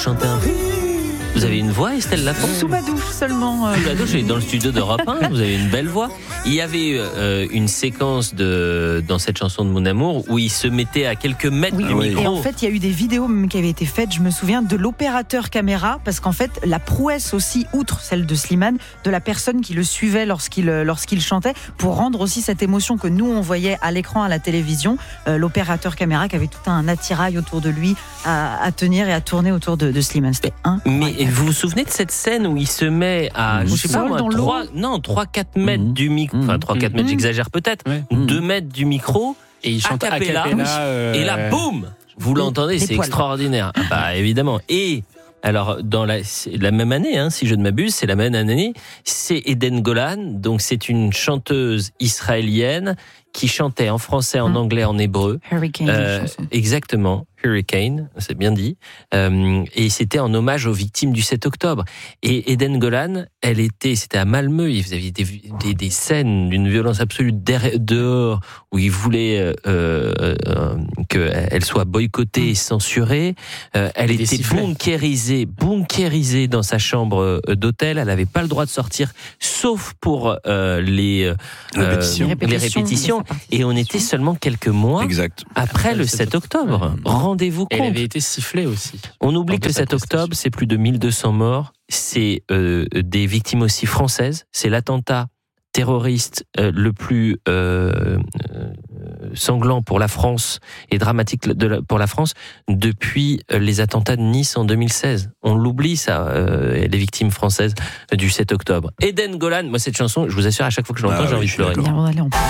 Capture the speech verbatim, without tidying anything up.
Chantez un peu. Vous avez une voix, Estelle Lafont ? Sous ma douche seulement. Euh... Sous la douche, vous êtes dans le studio d'Europe un, vous avez une belle voix. Il y avait euh, une séquence de, dans cette chanson de Mon Amour où il se mettait à quelques mètres oui, du oui. micro. Et en fait, il y a eu des vidéos même qui avaient été faites, je me souviens, de l'opérateur caméra, parce qu'en fait, la prouesse aussi, outre celle de Slimane, de la personne qui le suivait lorsqu'il, lorsqu'il chantait, pour rendre aussi cette émotion que nous, on voyait à l'écran, à la télévision, euh, l'opérateur caméra qui avait tout un attirail autour de lui à, à tenir et à tourner autour de, de Slimane. C'était incroyable. Mais vous vous souvenez de cette scène où il se met à, mmh. je sais pas moi, dans trois, non, trois quatre mètres mmh. du micro, enfin trois quatre mmh. mètres, j'exagère peut-être, ouais. deux mètres du micro, et il chante a cappella, euh... et là, boum, vous l'entendez, c'est poils. Extraordinaire. Ah bah évidemment. Et alors dans la, la même année, hein, si je ne m'abuse, c'est la même année, c'est Eden Golan, donc c'est une chanteuse israélienne qui chantait en français, en mmh. anglais, en hébreu. Hurricane. Euh, exactement. Hurricane, c'est bien dit, euh, et c'était en hommage aux victimes du sept octobre. Et Eden Golan, elle était, c'était à Malmö, il faisait des, des, des scènes d'une violence absolue dehors, où il voulait euh, euh, qu'elle soit boycottée et censurée. Euh, elle était bunkérisée, bunkérisée dans sa chambre d'hôtel, elle n'avait pas le droit de sortir, sauf pour euh, les, euh, répétitions. les répétitions, les répétitions et on était seulement quelques mois exact. après le sept octobre. Ouais. Rendez-vous compte. Elle avait été sifflée aussi. On oublie que le sept octobre, c'est plus de mille deux cents morts. C'est euh, des victimes aussi françaises. C'est l'attentat terroriste euh, le plus euh, euh, sanglant pour la France et dramatique de la, pour la France depuis euh, les attentats de Nice en deux mille seize. On l'oublie ça, euh, les victimes françaises du sept octobre. Eden Golan, moi cette chanson, je vous assure, à chaque fois que je l'entends, ah, j'ai envie oui, de pleurer.